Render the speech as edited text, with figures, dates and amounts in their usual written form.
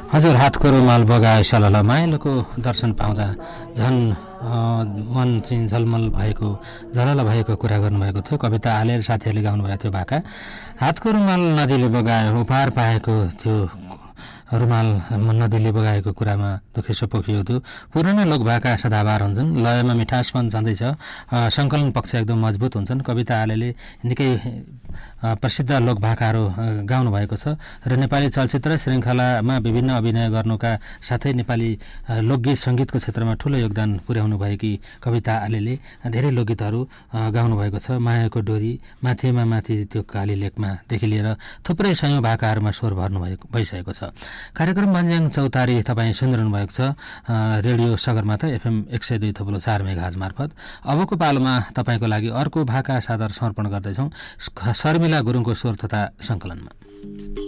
हजुर, हातको रुमाल बगाए सलल माइलोको दर्शन पाउँदा झन् मन चाहिँ झलमल भएको झलल भएको कुरा गर्नुभएको थियो। कविता आलेर साथीहरूले गाउनुभएको थियो भाका। हातको रुमाल नदीले बगाए उपहार पाएको थियो, रुमाल नदीले बगाएको कुरामा दुखेसो पोखिएको थियो। पुराना लोकभाका सदाबार हुन्छन्, लयमा मिठासपन छँदैछ, सङ्कलन पक्ष एकदम मजबुत हुन्छन्। कविता आलेले निकै प्रसिद्ध लोकभाकाहरू गाउनुभएको छ र नेपाली चलचित्र श्रृङ्खलामा विभिन्न अभिनय गर्नुका साथै नेपाली लोकगीत सङ्गीतको क्षेत्रमा ठुलो योगदान पुर्याउनु भएकी कविता आलेले धेरै लोकगीतहरू गाउनुभएको छ। मायाको डोरी, माथिमा माथि त्यो काली लेखमादेखि लिएर थुप्रै सयौँ भाकाहरूमा स्वर भइसकेको छ। कार्यक्रम भन्ज्याङ चौतारी तपाईँ सुनिरहनु भएको छ रेडियो सगरमाथा FM 102.4 मेगाहर्ज मार्फत। अबको पालोमा तपाईँको लागि अर्को भाका सादर समर्पण गर्दैछौँ शर्मिला गुरुङको स्वर तथा सङ्कलनमा।